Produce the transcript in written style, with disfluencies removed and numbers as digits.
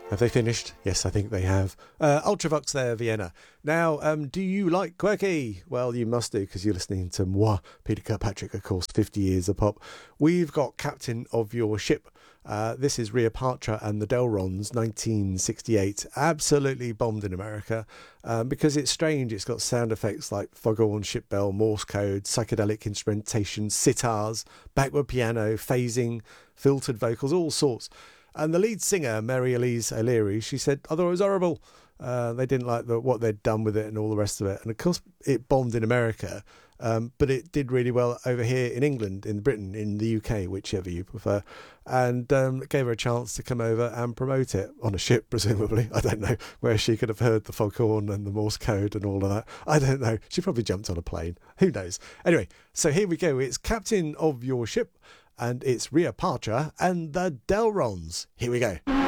Have they finished? Yes, I think they have. Ultravox there, Vienna. Now, do you like Quirky? Well, you must do, because you're listening to moi, Peter Kirkpatrick, of course, 50 years of pop. We've got Captain of Your Ship. This is Rhea Partra and the Delrons, 1968. Absolutely bombed in America because it's strange. It's got sound effects like foghorn, ship bell, Morse code, psychedelic instrumentation, sitars, backward piano, phasing, filtered vocals, all sorts. And the lead singer, Mary Elise O'Leary, she said, I thought it was horrible. They didn't like what they'd done with it and all the rest of it. And of course, it bombed in America, but it did really well over here in England, in Britain, in the UK, whichever you prefer. And gave her a chance to come over and promote it on a ship, presumably. I don't know where she could have heard the foghorn and the Morse code and all of that. I don't know. She probably jumped on a plane. Who knows? Anyway, so here we go. It's Captain of Your Ship. And it's Rhea Partra and the Delrons. Here we go.